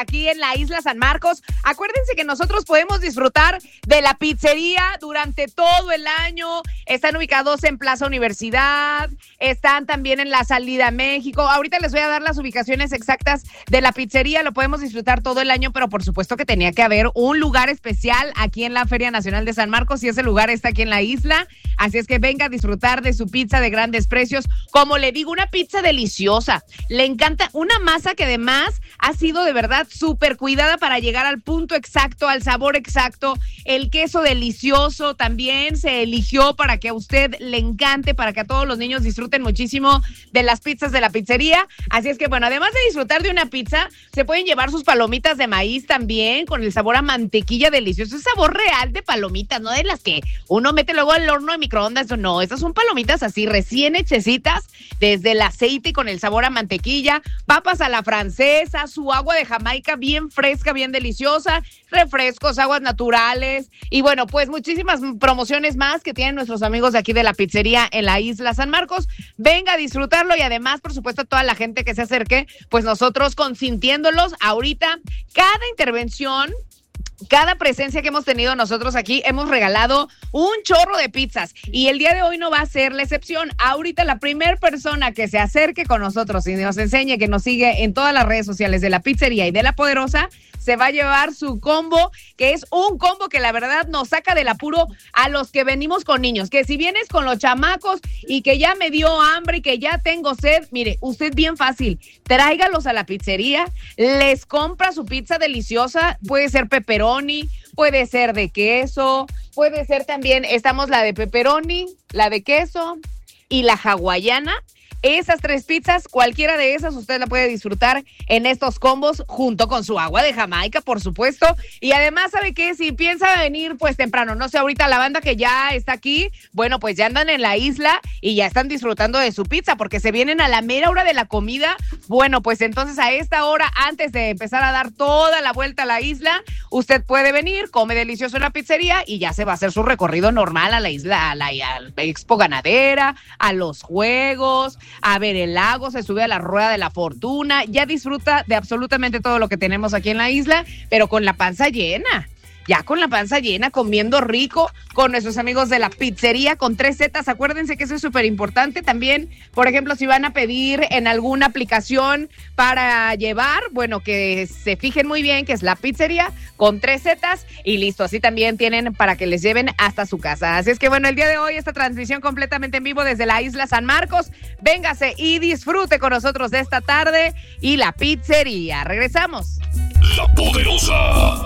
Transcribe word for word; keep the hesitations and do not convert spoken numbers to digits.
aquí en la Isla San Marcos. Acuérdense que nosotros podemos disfrutar de la pizzería durante todo el año. Están ubicados en Plaza Universidad, están también en la Salida a México. Ahorita les voy a dar las ubicaciones exactas de la pizzería. Lo podemos disfrutar todo el año, pero por supuesto que tenía que haber un lugar especial aquí en la Feria Nacional de San Marcos, y ese lugar está aquí en la isla. Así es que venga a disfrutar de su pizza de grandes precios. Como le digo, una pizza deliciosa. Le encanta una masa que además ha sido de verdad súper cuidada para llegar al punto exacto, al sabor exacto. El queso delicioso también se eligió para que a usted le encante, para que a todos los niños disfruten muchísimo de las pizzas de la pizzería. Así es que, bueno, además de disfrutar de una pizza, se pueden llevar sus palomitas de maíz también, con el sabor a mantequilla delicioso. Es sabor real de palomitas, no de las que uno mete luego al horno de microondas. No, estas son palomitas así, recién hechecitas, desde el aceite y con el sabor a mantequilla. Papas a la francesa, su agua de Jamaica bien fresca, bien deliciosa, refrescos, aguas naturales y bueno, pues muchísimas promociones más que tienen nuestros amigos de aquí de la pizzería en la Isla San Marcos. Venga a disfrutarlo y además, por supuesto, a toda la gente que se acerque, pues nosotros consintiéndolos. Ahorita, cada intervención, cada presencia que hemos tenido nosotros aquí, hemos regalado un chorro de pizzas y el día de hoy no va a ser la excepción. Ahorita la primera persona que se acerque con nosotros y nos enseñe, que nos sigue en todas las redes sociales de la pizzería y de La Poderosa, se va a llevar su combo, que es un combo que la verdad nos saca del apuro a los que venimos con niños. Que si vienes con los chamacos y que ya me dio hambre y que ya tengo sed, mire, usted bien fácil, tráigalos a la pizzería, les compra su pizza deliciosa, puede ser pepperoni, puede ser de queso, puede ser también, estamos la de pepperoni, la de queso y la hawaiana. Esas tres pizzas, cualquiera de esas, usted la puede disfrutar en estos combos junto con su agua de Jamaica, por supuesto. Y además, ¿sabe qué? Si piensa venir pues temprano, no sé, ahorita la banda que ya está aquí, bueno, pues ya andan en la isla y ya están disfrutando de su pizza porque se vienen a la mera hora de la comida. Bueno, pues entonces a esta hora, antes de empezar a dar toda la vuelta a la isla, usted puede venir, come delicioso en la pizzería y ya se va a hacer su recorrido normal a la isla, a la, a la Expo Ganadera, a los juegos, a ver el lago, se sube a la rueda de la fortuna, ya disfruta de absolutamente todo lo que tenemos aquí en la isla, pero con la panza llena. Ya con la panza llena, comiendo rico, con nuestros amigos de la pizzería con tres zetas. Acuérdense que eso es súper importante. También, por ejemplo, si van a pedir en alguna aplicación para llevar, bueno, que se fijen muy bien que es la pizzería con tres zetas y listo. Así también tienen para que les lleven hasta su casa. Así es que, bueno, el día de hoy esta transmisión completamente en vivo desde la Isla San Marcos. Véngase y disfrute con nosotros de esta tarde y la pizzería. Regresamos. La Poderosa.